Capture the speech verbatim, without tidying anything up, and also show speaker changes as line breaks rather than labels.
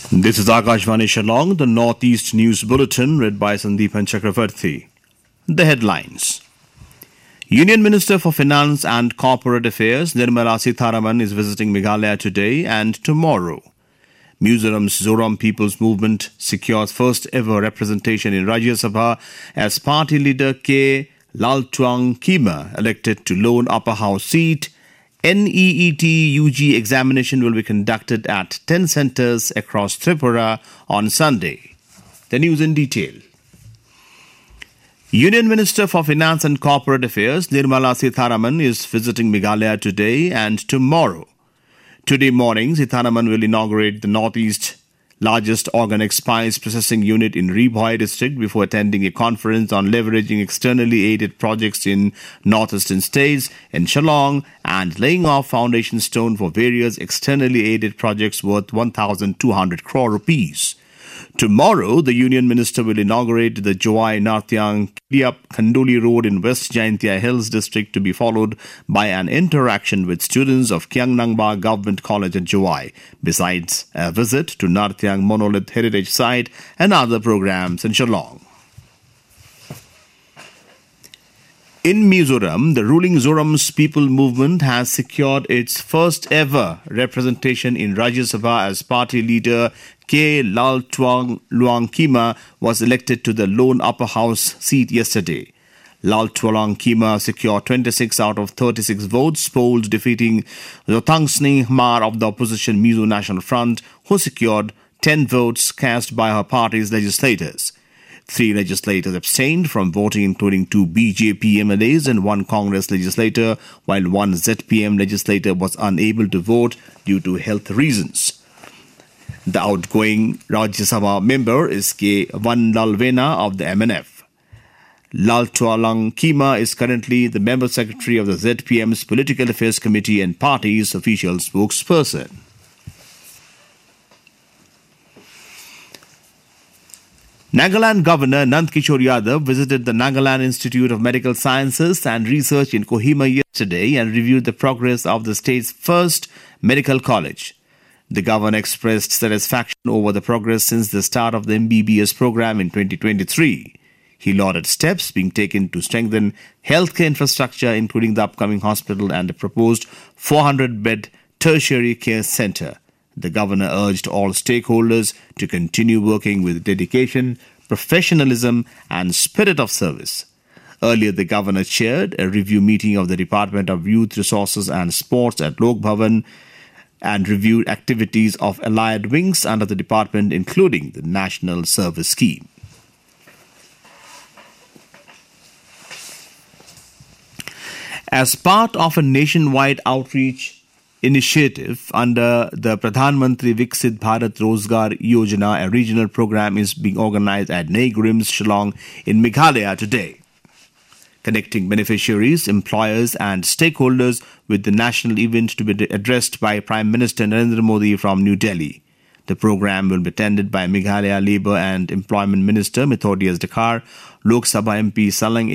This is Akashvani Shillong, the Northeast News Bulletin, read by Sandeepan Chakravarti. The headlines. Union Minister for Finance and Corporate Affairs Nirmala Sitharaman is visiting Meghalaya today and tomorrow. Mizoram's Zoram People's Movement secures first ever representation in Rajya Sabha as party leader K. Laltwang Kima elected to Lone Upper House seat. N E E T U G examination will be conducted at ten centres across Tripura on Sunday. The news in detail. Union Minister for Finance and Corporate Affairs Nirmala Sitharaman is visiting Meghalaya today and tomorrow. Today morning, Sitharaman will inaugurate the Northeast largest organic spice processing unit in Rebhoy district before attending a conference on leveraging externally aided projects in northeastern states in Shillong and laying off foundation stone for various externally aided projects worth one thousand two hundred crore rupees. Tomorrow, the Union Minister will inaugurate the Jowai Nartyang Kidiap Khandoli Road in West Jaintia Hills district, to be followed by an interaction with students of Kiangnangba Government College at Jowai, besides a visit to Nartyang Monolith Heritage Site and other programs in Shillong. In Mizoram, the ruling Zoram's People Movement has secured its first ever representation in Rajya Sabha as party leader K. Laltwang Luangkima was elected to the Lone Upper House seat yesterday. Laltwang Kima secured twenty-six out of thirty-six votes polled, defeating Zotangsni Hmar of the opposition Mizo National Front, who secured ten votes cast by her party's legislators. Three legislators abstained from voting, including two B J P M L As and one Congress legislator, while one Z P M legislator was unable to vote due to health reasons. The outgoing Rajya Sabha member is K. Vandalvena of the M N F. Laltwang Kima is currently the member secretary of the Z P M's Political Affairs Committee and party's official spokesperson. Nagaland Governor Nand Kishore Yadav visited the Nagaland Institute of Medical Sciences and Research in Kohima yesterday and reviewed the progress of the state's first medical college. The governor expressed satisfaction over the progress since the start of the M B B S program in twenty twenty-three. He lauded steps being taken to strengthen healthcare infrastructure, including the upcoming hospital and the proposed four hundred bed tertiary care centre. The governor urged all stakeholders to continue working with dedication, professionalism and spirit of service. Earlier, the governor chaired a review meeting of the Department of Youth Resources and Sports at Lok Bhavan and reviewed activities of allied wings under the department, including the National Service Scheme. As part of a nationwide outreach initiative under the Pradhan Mantri Viksit Bharat Rozgar Yojana, a regional program is being organized at Negrims, Shillong in Meghalaya today, connecting beneficiaries, employers and stakeholders with the national event to be addressed by Prime Minister Narendra Modi from New Delhi. The program will be attended by Meghalaya Labour and Employment Minister Methodius Dakar, Lok Sabha M P Salang